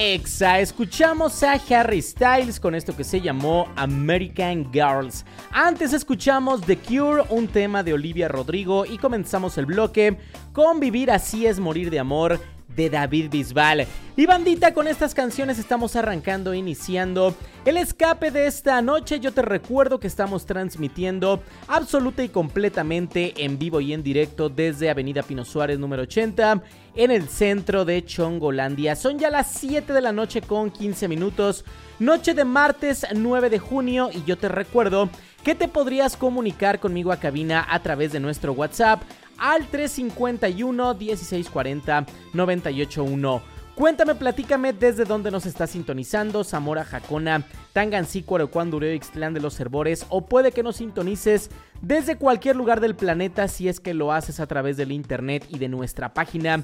Exa. Escuchamos a Harry Styles con esto que se llamó American Girls. Antes escuchamos The Cure, un tema de Olivia Rodrigo, y comenzamos el bloque con Vivir así es morir de amor de David Bisbal. Y bandita, con estas canciones estamos iniciando el escape de esta noche. Yo te recuerdo que estamos transmitiendo absoluta y completamente en vivo y en directo desde Avenida Pino Suárez número 80 en el centro de Chongolandia. Son ya las 7 de la noche con 15 minutos, noche de martes 9 de junio, y yo te recuerdo que te podrías comunicar conmigo a cabina a través de nuestro WhatsApp al 351-1640-981. Cuéntame, platícame desde dónde nos estás sintonizando: Zamora, Jacona, Tangancícuaro, Cuandureo, Ixtlán de los Herbores, o puede que nos sintonices desde cualquier lugar del planeta si es que lo haces a través del internet y de nuestra página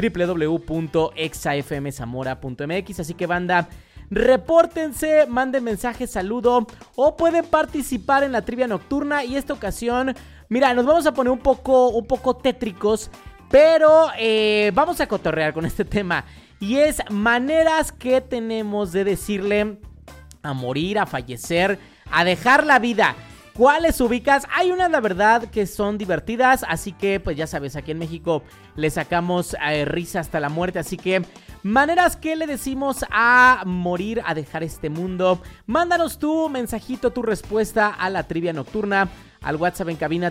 www.exafmzamora.mx. Así que banda, repórtense, manden mensaje, saludo, o pueden participar en la trivia nocturna. Y esta ocasión, mira, nos vamos a poner un poco tétricos, pero vamos a cotorrear con este tema. Y es maneras que tenemos de decirle a morir, a fallecer, a dejar la vida. ¿Cuáles ubicas? Hay unas, la verdad, que son divertidas, así que pues ya sabes, aquí en México le sacamos risa hasta la muerte. Así que maneras que le decimos a morir, a dejar este mundo. Mándanos tu mensajito, tu respuesta a la trivia nocturna al WhatsApp en cabina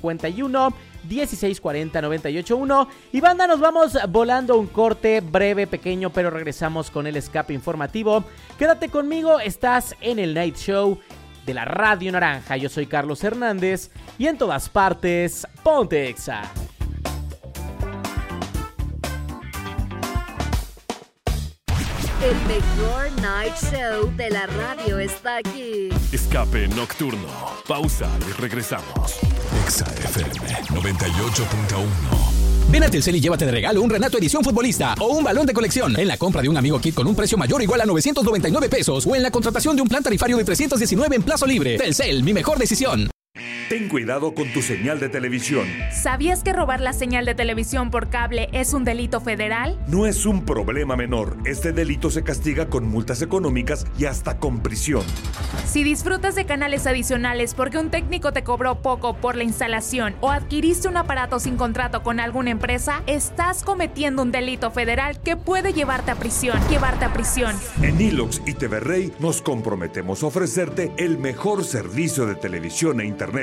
351-1640-981. Y banda, nos vamos volando un corte breve, pequeño, pero regresamos con el escape informativo. Quédate conmigo, estás en el Night Show de la Radio Naranja. Yo soy Carlos Hernández y en todas partes, ponte Exa. El mejor night show de la radio está aquí. Escape nocturno. Pausa y regresamos. Exa FM 98.1. Ven a Telcel y llévate de regalo un Renato Edición Futbolista o un balón de colección en la compra de un Amigo Kit con un precio mayor o igual a 999 pesos o en la contratación de un plan tarifario de 319 en plazo libre. Telcel, mi mejor decisión. Ten cuidado con tu señal de televisión. ¿Sabías que robar la señal de televisión por cable es un delito federal? No es un problema menor. Este delito se castiga con multas económicas y hasta con prisión. Si disfrutas de canales adicionales porque un técnico te cobró poco por la instalación o adquiriste un aparato sin contrato con alguna empresa, estás cometiendo un delito federal que puede llevarte a prisión. En Ilox y TV Rey nos comprometemos a ofrecerte el mejor servicio de televisión e internet